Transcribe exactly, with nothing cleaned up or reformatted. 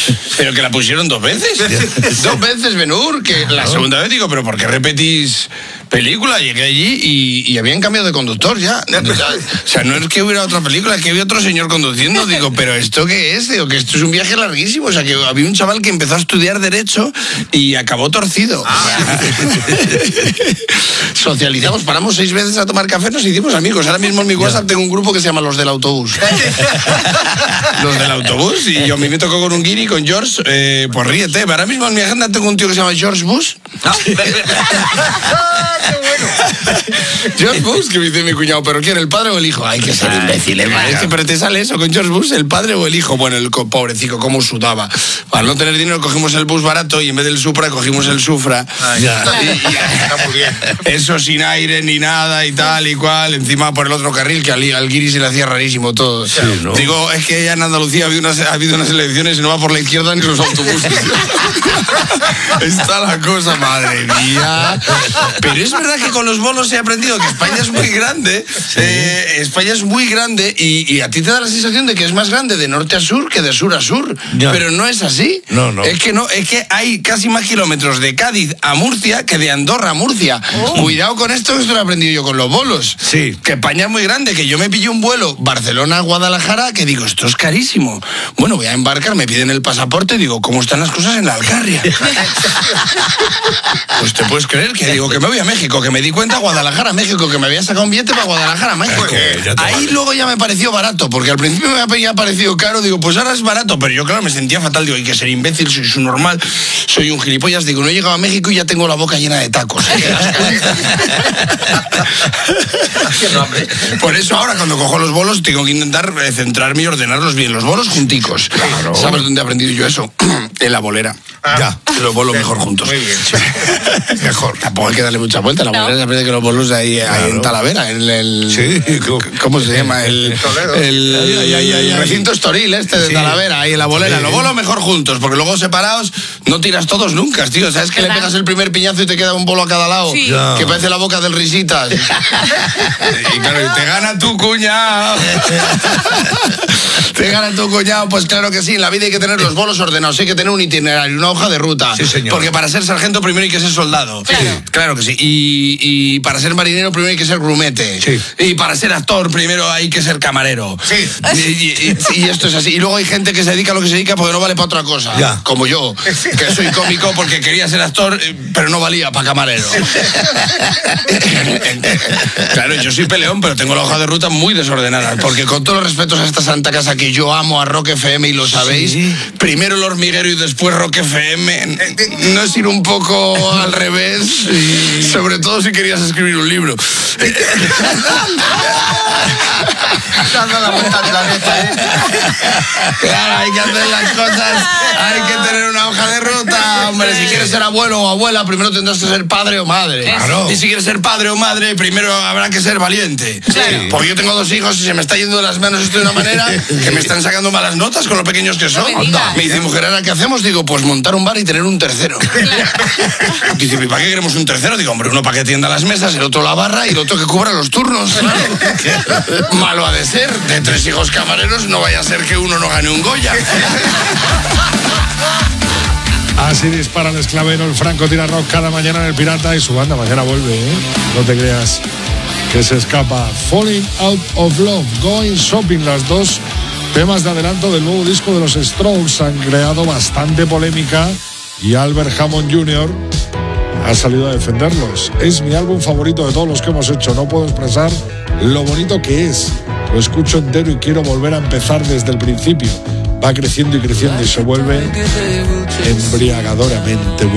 Pero que la pusieron dos veces. Dos veces, Ben-Hur, que la segunda vez digo, pero ¿por qué repetís película? Llegué allí y, y habían cambiado de conductor ya. O sea, no es que hubiera otra película, es que había otro señor conduciendo. Digo, ¿pero esto qué es? Digo, que esto es un viaje larguísimo. O sea, que había un chaval que empezó a estudiar Derecho y acabó torcido. Ah. Socializamos, paramos seis veces a tomar café, nos hicimos amigos. Ahora mismo en mi WhatsApp tengo un grupo que se llama Los del Autobús. Los del Autobús. Y yo a mí me tocó con un guiri, con George. Eh, pues ríete. Ahora mismo en mi agenda tengo un tío que se llama George Bush. ¿No? George Bush, que me dice mi cuñado, ¿pero quién? ¿El padre o el hijo? Ay, que ser imbécil, ¿eh? Es que pero te sale eso con George Bush, ¿el padre o el hijo? Bueno, el pobrecito, cómo sudaba. Para no tener dinero cogimos el bus barato y en vez del Supra cogimos el Sufra. Ay, ya. Y, y, está muy bien. Eso sin aire ni nada y tal y cual. Encima por el otro carril, que al, al guiri se le hacía rarísimo todo. Sí, ¿no? Digo, es que ya en Andalucía ha habido unas, ha habido unas elecciones y no va por la izquierda ni los autobuses. Está la cosa, madre mía. Pero es verdad que con los bolos he aprendido que España es muy grande. Sí. Eh, España es muy grande y, y a ti te da la sensación de que es más grande de norte a sur que de sur a sur. Ya. Pero no es así. No, no. Es que no, es que hay casi más kilómetros de Cádiz a Murcia que de Andorra a Murcia. Oh. Cuidado con esto, que esto lo he aprendido yo con los bolos. Sí. Que España es muy grande, que yo me pillé un vuelo Barcelona-Guadalajara, que digo, esto es carísimo. Bueno, voy a embarcar, me piden el pasaporte, digo, ¿cómo están las cosas en la Alcarria? Pues te puedes creer que digo que me voy a México, que me di cuenta Guadalajara, México, que me había sacado un billete para Guadalajara, México. Okay, ahí vale. Luego ya me pareció barato, porque al principio me había parecido caro, digo, pues ahora es barato, pero yo claro me sentía fatal, digo, hay que ser imbécil, soy su normal, soy un gilipollas, digo, no he llegado a México y ya tengo la boca llena de tacos. Por eso ahora cuando cojo los bolos tengo que intentar centrarme y ordenarlos bien, los bolos junticos. Claro. ¿Sabes dónde he aprendido yo eso? En la bolera. Ah. Ya, los bolos mejor juntos. Muy bien. Mejor. Tampoco hay que darle mucha vuelta. La bolera se aprende que los bolos de ahí, claro. Ahí en Talavera, en el... Sí. ¿Cómo se llama? El, el, el, el, el recinto estoril este de sí. Talavera, ahí en la bolera. Sí. Los bolos mejor juntos, porque luego separados no tiras todos nunca, tío. ¿Sabes que le pegas el primer piñazo y te queda un bolo a cada lado? Sí. No. Que parece la boca del Risitas. Y claro, te gana tu cuñado. Te gana tu cuñado, pues claro que sí. En la vida hay que tener los bolos ordenados, hay que tener un itinerario, una hoja de ruta. Sí, señor. Porque para ser sargento primero hay que ser soldado. Claro, sí. Claro que sí. Y, y para ser marinero primero hay que ser grumete. Sí. Y para ser actor primero hay que ser camarero. Sí. Y, y, y, y esto es así. Y luego hay gente que se dedica a lo que se dedica porque no vale para otra cosa. Ya. Como yo, que soy cómico porque quería ser actor, pero no valía para camarero. Claro, yo soy peleón, pero tengo la hoja de ruta muy desordenada. Porque con todos los respetos a esta santa casa que yo amo, a Rock F M y lo sabéis, sí. Primero el hormiguero y después Rock F M, no es ir un poco al revés, sí. Sobre todo si querías escribir un libro. Dando la vuelta al planeta, ¿eh? Claro, hay que hacer las cosas, hay que tener una hoja de ruta, hombre. Si quieres ser abuelo o abuela, primero tendrás que ser padre o madre. Claro. Y si quieres ser padre o madre, primero habrá que ser valiente. Sí. Porque yo tengo dos hijos y se me está yendo de las manos esto de una manera que me están sacando malas notas con lo pequeños que son. No me, me dice, mujer, ¿ahora qué hacemos? Digo, pues montar un bar y tener un tercero. Dice, ¿y para qué queremos un tercero? Digo, hombre, uno para que tienda las mesas, el otro la barra y el otro que cubra los turnos. Claro. Malo ha de ser. De tres hijos camareros no vaya a ser que uno no gane un Goya. Así dispara el esclavero, el Franco tira rock cada mañana en el Pirata y su banda mañana vuelve, ¿eh? No te creas que se escapa. Falling Out of Love, Going Shopping, las dos temas de adelanto del nuevo disco de los Strokes han creado bastante polémica y Albert Hammond junior ha salido a defenderlos. Es mi álbum favorito de todos los que hemos hecho, no puedo expresar lo bonito que es. Lo escucho entero y quiero volver a empezar desde el principio. Va creciendo y creciendo y se vuelve embriagadoramente bueno.